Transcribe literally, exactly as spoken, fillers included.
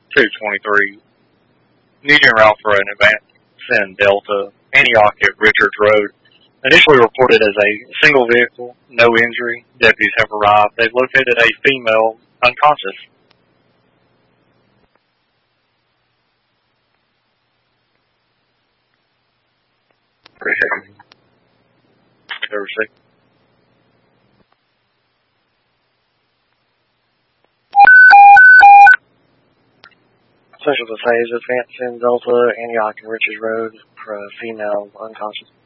two twenty-three. Median route for an advance in Delta, Antioch at Richards Road. Initially reported as a single vehicle, no injury. Deputies have arrived. They've located a female unconscious. Appreciate it. Over six. Central to phase advance in Delta, Antioch and Richards Road for a female unconscious.